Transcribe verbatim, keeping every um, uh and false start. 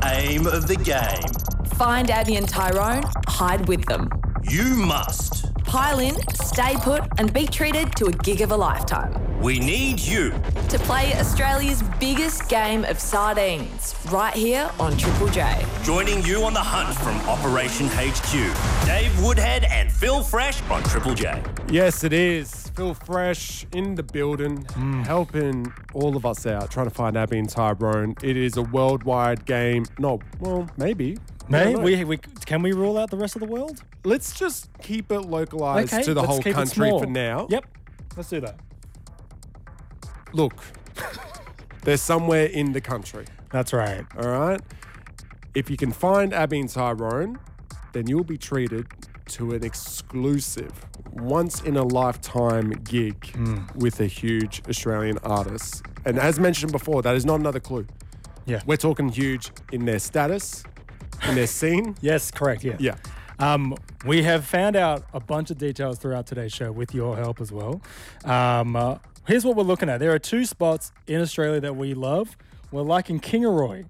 aim of the game. Find Abby and Tyrone, hide with them. You must. Pile in, stay put, and be treated to a gig of a lifetime. We need you. To play Australia's biggest game of sardines, right here on Triple J. Joining you on the hunt from Operation H Q, Dave Woodhead and Phil Fresh on Triple J. Yes, it is. Phil Fresh in the building, Mm. helping all of us out, trying to find Abby and Tyrone. It is a worldwide game. No, well, maybe. May we, we can we rule out the rest of the world? Let's just keep it localized Okay, to the let's whole keep it country small. for now. Yep, let's do that. Look, they're somewhere in the country. That's right. All right? If you can find Abby and Tyrone, then you'll be treated to an exclusive, once-in-a-lifetime gig Mm. with a huge Australian artist. And as mentioned before, that is not another clue. Yeah. We're talking huge in their status, in their scene. Yes, correct. Yeah. Yeah. Um, we have found out a bunch of details throughout today's show with your help as well. Um, uh, here's what we're looking at. There are two spots in Australia that we love. We're liking Kingaroy.